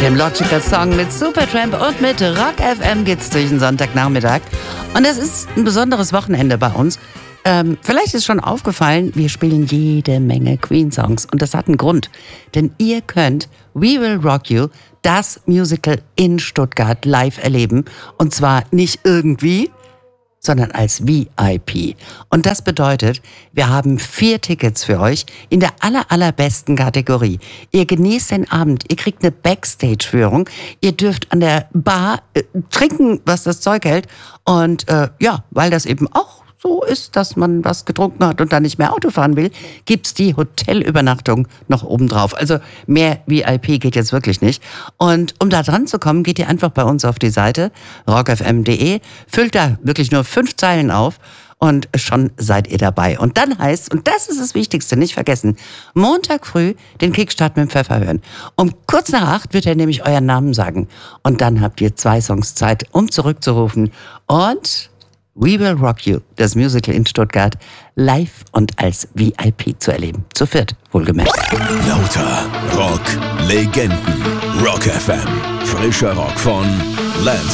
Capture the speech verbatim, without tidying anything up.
dem Logical Song mit Supertramp und mit Rock F M geht's durch den Sonntagnachmittag. Und es ist ein besonderes Wochenende bei uns. Ähm, vielleicht ist schon aufgefallen, wir spielen jede Menge Queen-Songs. Und das hat einen Grund. Denn ihr könnt We Will Rock You, das Musical in Stuttgart, live erleben. Und zwar nicht irgendwie, sondern als V I P. Und das bedeutet, wir haben vier Tickets für euch in der aller, allerbesten Kategorie. Ihr genießt den Abend, ihr kriegt eine Backstage-Führung, ihr dürft an der Bar äh, trinken, was das Zeug hält. Und äh, ja, weil das eben auch so ist, dass man was getrunken hat und dann nicht mehr Auto fahren will, gibt's die Hotelübernachtung noch obendrauf. Also mehr V I P geht jetzt wirklich nicht. Und um da dran zu kommen, geht ihr einfach bei uns auf die Seite rock f m punkt d e, füllt da wirklich nur fünf Zeilen auf und schon seid ihr dabei. Und dann heißt, und das ist das Wichtigste, nicht vergessen, Montag früh den Kickstart mit dem Pfeffer hören. Um kurz nach acht wird er nämlich euren Namen sagen. Und dann habt ihr zwei Songs Zeit, um zurückzurufen. Und We Will Rock You, das Musical in Stuttgart, live und als V I P zu erleben. Zu viert, wohlgemerkt. Lauter Rock, Legenden, Rock F M, frischer Rock von Lance